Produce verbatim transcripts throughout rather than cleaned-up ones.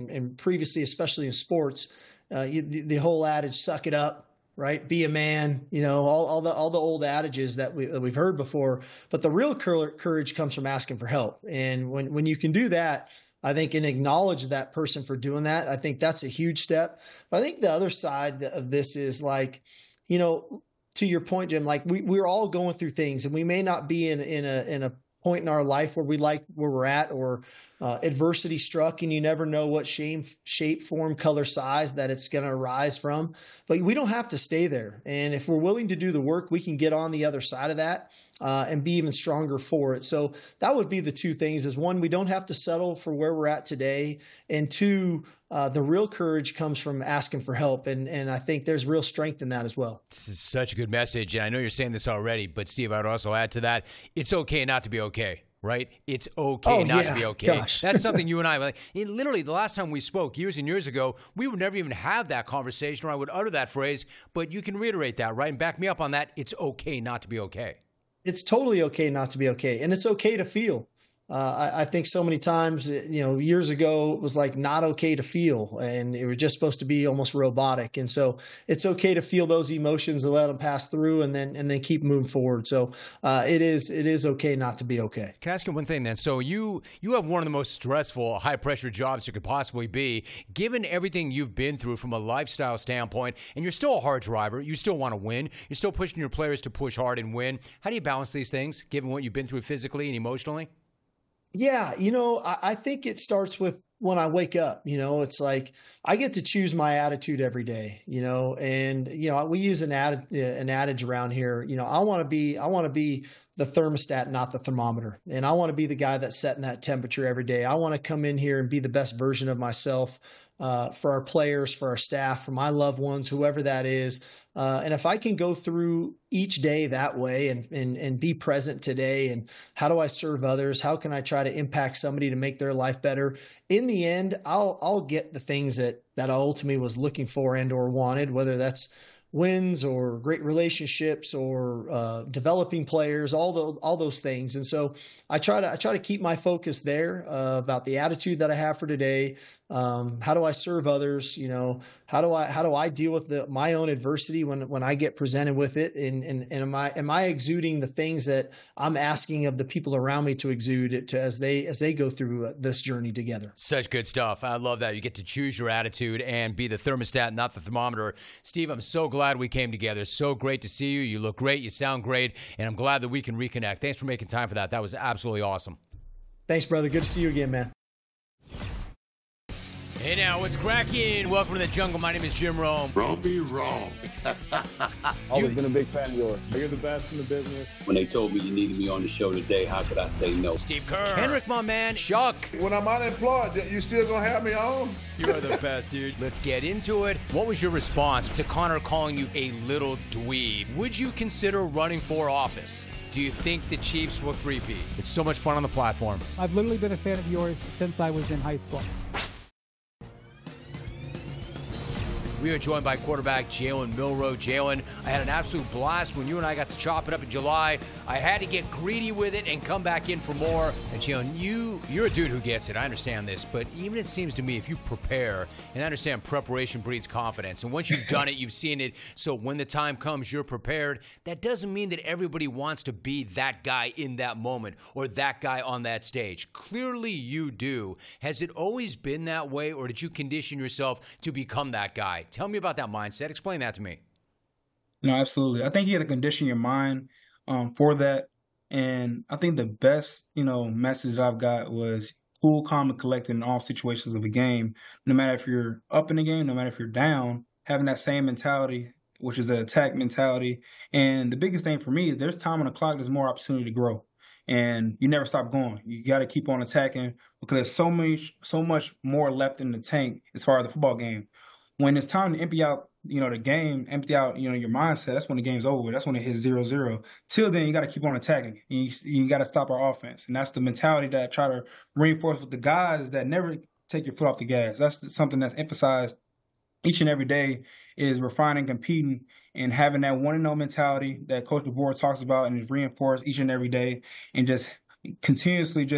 and, and previously, especially in sports, uh, you, the, the whole adage, suck it up, right? Be a man, you know, all, all the, all the old adages that, we, that we've heard before, but the real courage comes from asking for help. And when, when you can do that, I think, and acknowledge that person for doing that, I think that's a huge step. But I think the other side of this is like, you know, to your point, Jim, like we, we're all going through things, and we may not be in, in a, in a point in our life where we like where we're at, or uh, adversity struck, and you never know what shape, shape, form, color, size that it's going to arise from. But we don't have to stay there. And if we're willing to do the work, we can get on the other side of that uh, and be even stronger for it. So that would be the two things: is one, we don't have to settle for where we're at today, and two, uh, the real courage comes from asking for help. And and I think there's real strength in that as well. This is such a good message. And I know you're saying this already, but Steve, I would also add to that, it's okay not to be okay. Right? It's okay oh, not yeah. to be okay. Gosh. That's something you and I, like, it, literally the last time we spoke years and years ago, we would never even have that conversation, or I would utter that phrase, but you can reiterate that, right? And back me up on that. It's okay not to be okay. It's totally okay not to be okay. And it's okay to feel. Uh, I, I think so many times, you know, years ago, it was like not okay to feel, and it was just supposed to be almost robotic. And so it's okay to feel those emotions and let them pass through, and then and then keep moving forward. So uh, it is it is okay not to be okay. Can I ask you one thing then? So you you have one of the most stressful, high pressure jobs you could possibly be. Given everything you've been through from a lifestyle standpoint, and you're still a hard driver, you still want to win, you're still pushing your players to push hard and win. How do you balance these things, given what you've been through physically and emotionally? Yeah, you know, I, I think it starts with when I wake up. You know, it's like I get to choose my attitude every day, you know, and, you know, we use an ad, an adage around here, you know, I want to be, I want to be the thermostat, not the thermometer. And I want to be the guy that's setting that temperature every day. I want to come in here and be the best version of myself uh, for our players, for our staff, for my loved ones, whoever that is. Uh, and if I can go through each day that way and, and, and be present today, and how do I serve others? How can I try to impact somebody to make their life better? In the end, I'll, I'll get the things that, that I ultimately was looking for and or wanted, whether that's wins or great relationships or uh, developing players, all the, all those things. And so I try to, I try to keep my focus there uh, about the attitude that I have for today. Um, how do I serve others? You know, how do I, how do I deal with the, my own adversity when, when I get presented with it? And, and, and am I, am I exuding the things that I'm asking of the people around me to exude it to as they, as they go through uh, this journey together? Such good stuff. I love that. You get to choose your attitude and be the thermostat, not the thermometer. Steve, I'm so glad we came together. So great to see you. You look great. You sound great. And I'm glad that we can reconnect. Thanks for making time for that. That was absolutely awesome. Thanks, brother. Good to see you again, man. Hey now, what's cracking? Welcome to the jungle. My name is Jim Rome. Wrong be wrong. Always been a big fan of yours. You're the best in the business. When they told me you needed me on the show today, how could I say no? Steve Kerr. Henrik, my man. Chuck. When I'm unemployed, you still gonna have me on? You are the best, dude. Let's get into it. What was your response to Connor calling you a little dweeb? Would you consider running for office? Do you think the Chiefs will three-peat? It's so much fun on the platform. I've literally been a fan of yours since I was in high school. We are joined by quarterback Jalen Milroe. Jalen, I had an absolute blast when you and I got to chop it up in July. I had to get greedy with it and come back in for more. And Jalen, you, you're a dude who gets it. I understand this. But even it seems to me, if you prepare, and I understand preparation breeds confidence. And once you've done it, you've seen it. So when the time comes, you're prepared. That doesn't mean that everybody wants to be that guy in that moment or that guy on that stage. Clearly you do. Has it always been that way, or did you condition yourself to become that guy? Tell me about that mindset. Explain that to me. No, absolutely. I think you have to condition your mind um, for that. And I think the best, you know, message I've got was cool, calm, and collected in all situations of a game. No matter if you're up in the game, no matter if you're down, having that same mentality, which is the attack mentality. And the biggest thing for me is there's time on the clock, there's more opportunity to grow. And you never stop going. You got to keep on attacking because there's so much, so much more left in the tank as far as the football game. When it's time to empty out, you know, the game, empty out, you know, your mindset, that's when the game's over. That's when it hits zero zero. Till then, you got to keep on attacking. You, you got to stop our offense. And that's the mentality that I try to reinforce with the guys that never take your foot off the gas. That's something that's emphasized each and every day is refining, competing, and having that one and oh mentality that Coach DeBoer talks about and is reinforced each and every day, and just continuously just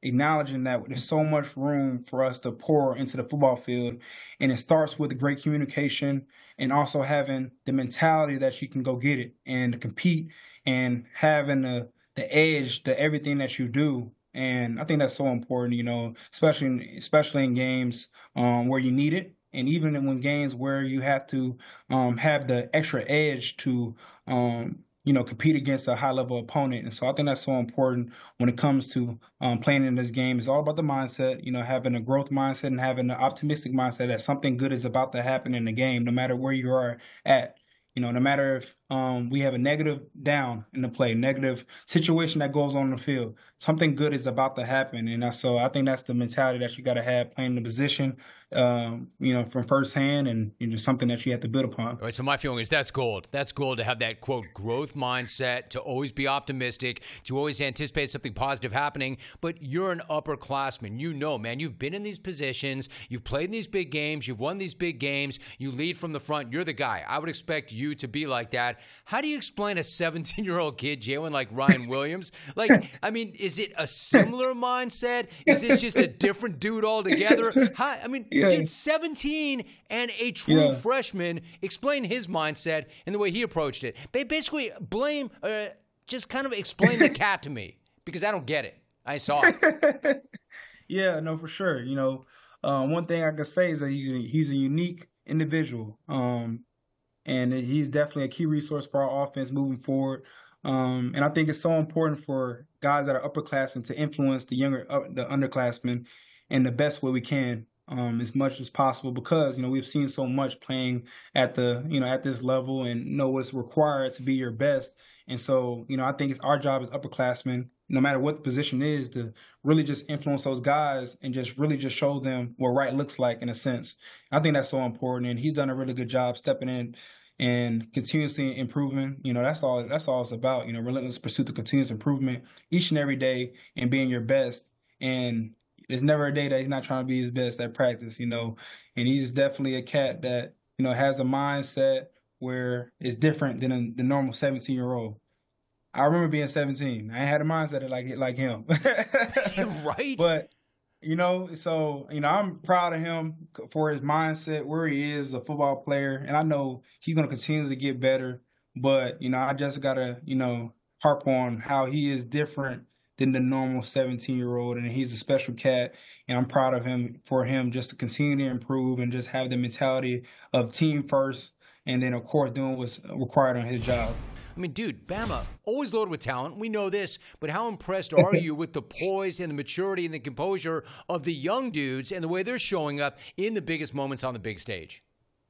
acknowledging that there's so much room for us to pour into the football field. And it starts with great communication and also having the mentality that you can go get it and compete and having the, the edge to everything that you do. And I think that's so important, you know, especially in, especially in games um, where you need it. And even in when games where you have to um, have the extra edge to, um, you know, compete against a high-level opponent. And so I think that's so important when it comes to um, playing in this game. It's all about the mindset, you know, having a growth mindset and having an optimistic mindset that something good is about to happen in the game, no matter where you are at. You know, no matter if um, we have a negative down in the play, negative situation that goes on in the field, something good is about to happen. And that's, so I think that's the mentality that you got to have playing the position, um, you know, from firsthand, and you know, something that you have to build upon. All right, so my feeling is that's gold. That's gold to have that, quote, growth mindset, to always be optimistic, to always anticipate something positive happening. But you're an upperclassman. You know, man, you've been in these positions. You've played in these big games. You've won these big games. You lead from the front. You're the guy. I would expect you to be like that. How do you explain a seventeen-year-old kid, Jalen, like Ryan Williams? Like, I mean, is it a similar mindset? Is this just a different dude altogether? How, I mean, Yeah. dude, seventeen and a true Yeah. freshman. Explain his mindset and the way he approached it. Ba- Basically, blame, uh, just kind of explain the cat to me, because I don't get it. I saw it. Yeah, no, for sure. You know, um, one thing I can say is that he's a, he's a unique individual, um, and he's definitely a key resource for our offense moving forward. Um, and I think it's so important for guys that are upperclassmen to influence the younger, uh, the underclassmen in the best way we can, um, as much as possible, because you know we've seen so much playing at the you know at this level and know what's required to be your best. And so you know I think it's our job as upperclassmen, no matter what the position is, to really just influence those guys and just really just show them what right looks like in a sense. I think that's so important, and he's done a really good job stepping in and continuously improving. You know, that's all that's all it's about, you know, relentless pursuit of continuous improvement each and every day and being your best. And there's never a day that he's not trying to be his best at practice, you know. And he's definitely a cat that, you know, has a mindset where it's different than a, the normal seventeen-year-old. I remember being seventeen. I ain't had a mindset like like him. Right? But, you know, so, you know, I'm proud of him for his mindset, where he is, a football player. And I know he's going to continue to get better. But, you know, I just got to, you know, harp on how he is different than the normal seventeen-year-old. And he's a special cat. And I'm proud of him for him just to continue to improve and just have the mentality of team first. And then, of course, doing what's required on his job. I mean, dude, Bama, always loaded with talent. We know this. But how impressed are you with the poise and the maturity and the composure of the young dudes and the way they're showing up in the biggest moments on the big stage?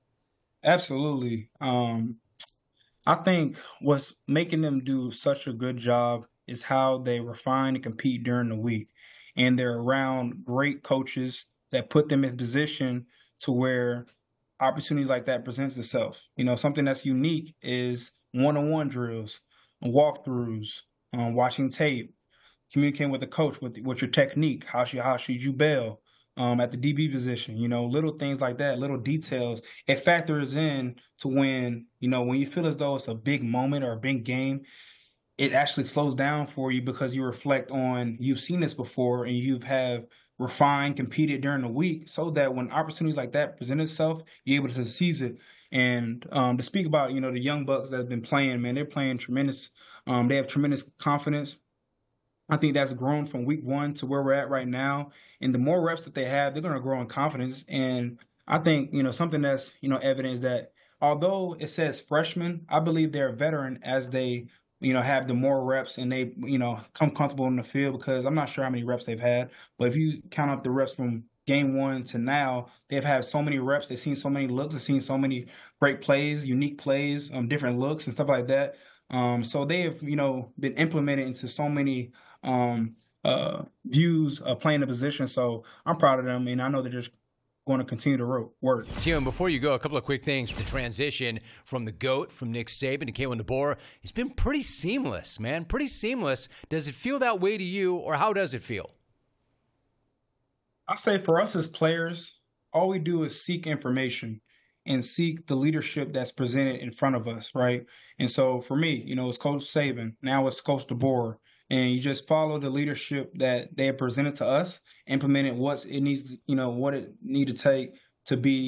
Absolutely. Um, I think what's making them do such a good job is how they refine and compete during the week. And they're around great coaches that put them in position to where opportunity like that presents itself. You know, something that's unique is one-on-one drills, walkthroughs, um, watching tape, communicating with the coach with with your technique. How should how should you bail um, at the D B position? You know, little things like that, little details. It factors in to when you know when you feel as though it's a big moment or a big game. It actually slows down for you because you reflect on you've seen this before and you've have refined, competed during the week, so that when opportunities like that present itself, you're able to seize it. And um, to speak about, you know, the young bucks that have been playing, man, they're playing tremendous. Um, they have tremendous confidence. I think that's grown from week one to where we're at right now. And the more reps that they have, they're going to grow in confidence. And I think, you know, something that's, you know, evident is that although it says freshman, I believe they're a veteran as they, you know, have the more reps and they, you know, come comfortable in the field, because I'm not sure how many reps they've had. But if you count up the reps from game one to now, they've had so many reps. They've seen so many looks. They've seen so many great plays, unique plays, um, different looks and stuff like that. Um, so they have, you know, been implemented into so many um, uh, views of playing the position. So I'm proud of them, and I know they're just going to continue to work. Jim, before you go, a couple of quick things. The transition from the GOAT, from Nick Saban to Kalen DeBoer, it's been pretty seamless, man. Pretty seamless. Does it feel that way to you, or how does it feel? I say for us as players, all we do is seek information and seek the leadership that's presented in front of us, right? And so for me, you know, it's Coach Saban. Now it's Coach DeBoer. and you just follow the leadership that they have presented to us, implemented what it needs, you know, what it need to take to be